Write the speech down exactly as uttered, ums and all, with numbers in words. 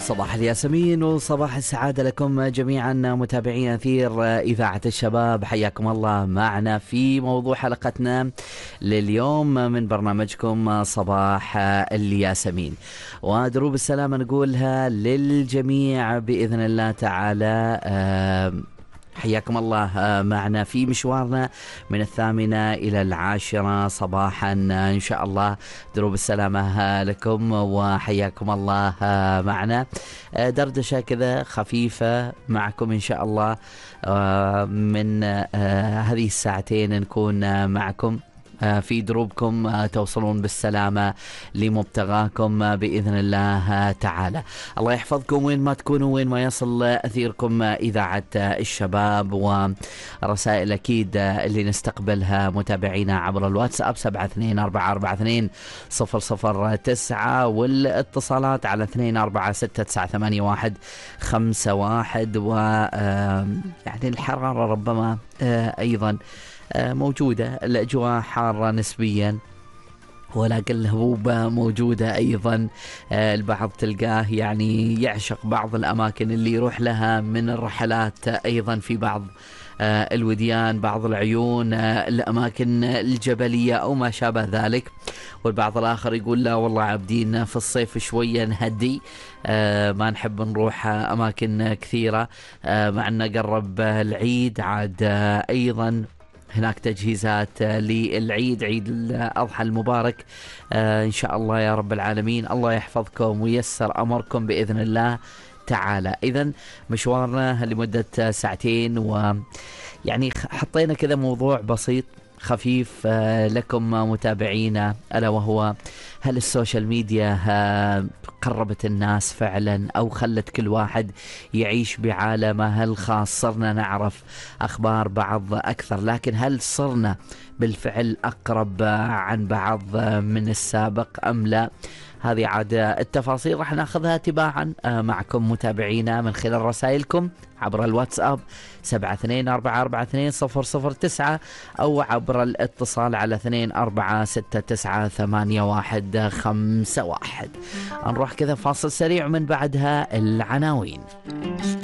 صباح الياسمين وصباح السعادة لكم جميعا متابعين أثير إذاعة الشباب، حياكم الله معنا في موضوع حلقتنا لليوم من برنامجكم صباح الياسمين. ودروب السلامة نقولها للجميع بإذن الله تعالى. حياكم الله معنا في مشوارنا من الثامنة إلى العاشرة صباحا إن شاء الله. دروب السلامة لكم وحياكم الله معنا. دردشة كذا خفيفة معكم إن شاء الله من هذه الساعتين نكون معكم في دروبكم، توصلون بالسلامة لمبتغاكم بإذن الله تعالى. الله يحفظكم وين ما تكونوا، وين ما يصل أثيركم إذاعة الشباب، ورسائل أكيد اللي نستقبلها متابعينا عبر الواتساب سبعة اثنين أربعة أربعة اثنين صفر صفر تسعة، والاتصالات على اثنين أربعة ستة تسعة ثمانية واحد خمسة واحد. ويعني الحرارة ربما أيضا موجودة، الأجواء حارة نسبيا، ولكن الهبوبة موجودة أيضا. البعض تلقاه يعني يعشق بعض الأماكن اللي يروح لها من الرحلات، أيضا في بعض الوديان، بعض العيون، الأماكن الجبلية أو ما شابه ذلك. والبعض الآخر يقول لا والله عابدين في الصيف شوية نهدي، ما نحب نروح أماكن كثيرة، مع أنه قرب العيد عاد أيضا هناك تجهيزات للعيد، عيد الأضحى المبارك. آه إن شاء الله يا رب العالمين الله يحفظكم وييسر أمركم بإذن الله تعالى. إذن مشوارنا لمدة ساعتين، ويعني حطينا كذا موضوع بسيط خفيف آه لكم متابعينا، ألا وهو هل السوشيال ميديا آه قربت الناس فعلا أو خلت كل واحد يعيش بعالمه الخاص؟ صرنا نعرف أخبار بعض أكثر، لكن هل صرنا بالفعل أقرب عن بعض من السابق أم لا؟ هذه عاد التفاصيل راح ناخذها تباعا معكم متابعينا من خلال رسائلكم عبر الواتساب سبعة اثنين أربعة أربعة اثنين صفر صفر تسعة، أو عبر الاتصال على اثنين أربعة ستة تسعة ثمانية واحد خمسة واحد. نروح كذا فاصل سريع ومن بعدها العناوين.